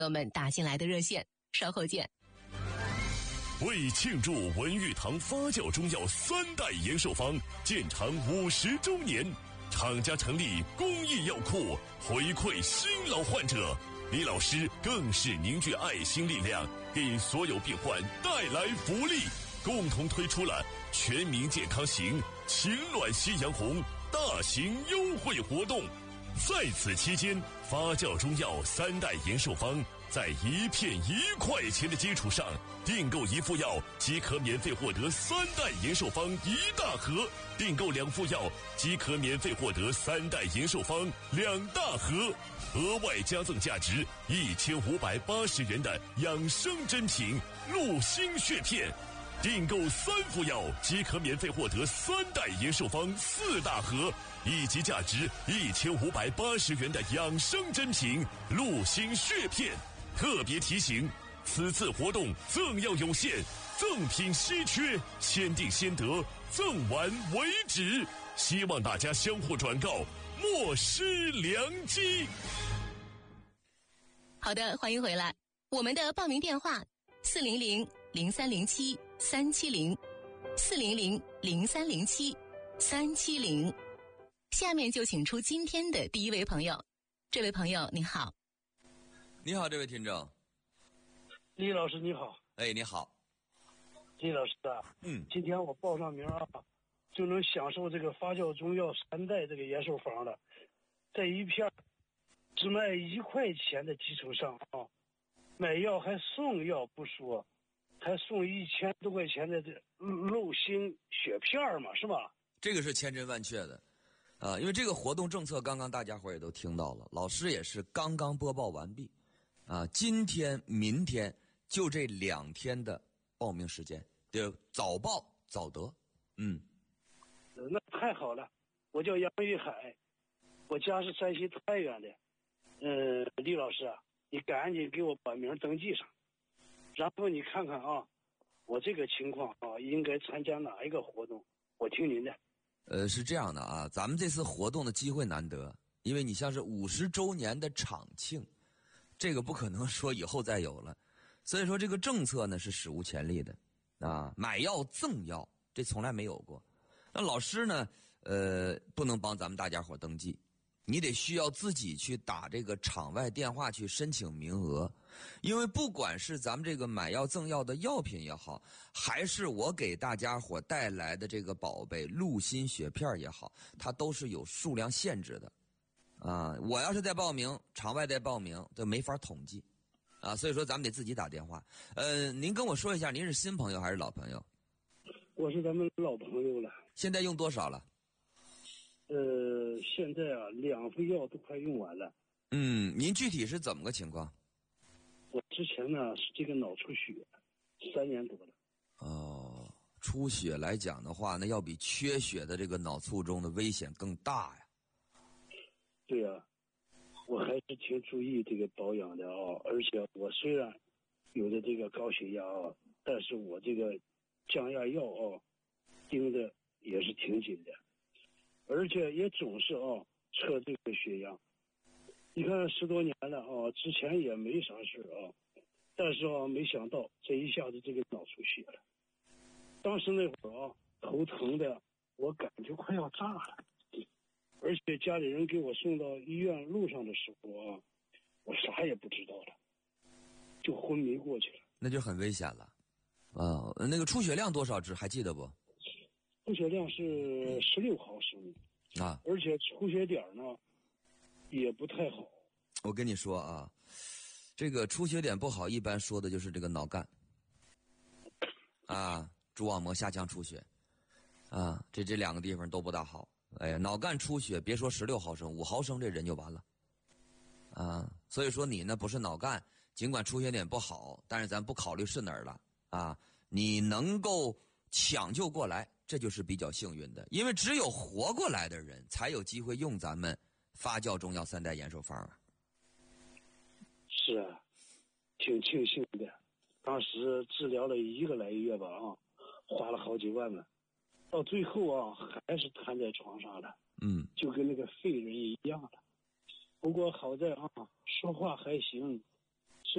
友们打进来的热线，稍后见。 为庆祝文玉堂发酵中药3代延寿方建厂50周年，厂家成立公益药库，回馈新老患者。李老师更是凝聚爱心力量，给所有病患带来福利，共同推出了全民健康行情暖夕阳红大型优惠活动。在此期间，发酵中药3代延寿方在1片1块钱的基础上，订购1副药即可免费获得3代延寿方1大盒，订购2副药即可免费获得3代延寿方2大盒，额外加赠价值1580元的养生珍品鹿心血片，订购3副药即可免费获得3代延寿方4大盒，以及价值1580元的养生珍品鹿心血片。特别提醒，此次活动赠药有限，赠品稀缺，先订先得，赠完为止。希望大家相互转告，莫失良机。 好的，欢迎回来。我们的报名电话400-0307-370，400-0307-370。下面就请出今天的第一位朋友。这位朋友你好。 你好，这位听众。 李老师你好。 哎，你好。 李老师啊，今天我报上名啊，就能享受这个发酵中药3代这个延寿方了，在一片只卖1块钱的基础上啊，买药还送药不说，还送1000多块钱的这鹿心血片嘛，是吧？ 这个是千真万确的。因为这个活动政策刚刚大家伙也都听到了，老师也是刚刚播报完毕。今天明天就这2天的报名时间，就早报早得。 那太好了。我叫杨玉海，我家是山西太原的。李老师啊，你赶紧给我把名登记上，然后你看看啊，我这个情况啊，应该参加哪一个活动？我听您的。 是这样的啊，咱们这次活动的机会难得，因为你像是50周年的厂庆，这个不可能说以后再有了，所以说这个政策呢是史无前例的啊，买药赠药这从来没有过。那老师呢，不能帮咱们大家伙登记，你得需要自己去打这个场外电话去申请名额，因为不管是咱们这个买药赠药的药品也好，还是我给大家伙带来的这个宝贝鹿心血片也好，它都是有数量限制的啊。我要是在报名，场外在报名都没法统计啊，所以说咱们得自己打电话。您跟我说一下，您是新朋友还是老朋友？ 我是咱们老朋友了。 现在用多少了？ 现在啊，2副药都快用完了。 您具体是怎么个情况？ 我之前呢是这个脑出血，3年多了。 出血来讲的话，那要比缺血的这个脑卒中的危险更大呀。 对啊，我还是挺注意这个保养的啊，而且我虽然有的这个高血压啊，但是我这个降压药啊盯的也是挺紧的，而且也总是测这个血压。你看10多年了啊，之前也没啥事啊，但是没想到这一下子这个脑出血了。当时那会儿头疼的我感觉快要炸了，而且家里人给我送到医院路上的时候我啥也不知道了，就昏迷过去了。 那就很危险了那个出血量多少支还记得不？ 出血量是16毫升啊，而且出血点呢也不太好。 我跟你说啊，这个出血点不好，一般说的就是这个脑干蛛网膜下腔出血这2个地方都不大好。脑干出血，别说16毫升，5毫升这人就完了所以说你呢不是脑干，尽管出血点不好，但是咱不考虑是哪儿了你能够抢救过来，这就是比较幸运的，因为只有活过来的人才有机会用咱们发酵中药3代延寿方是啊，挺庆幸的。当时治疗了1个来月吧花了好几万呢，到最后还是瘫在床上了，就跟那个废人一样了。不过好在说话还行，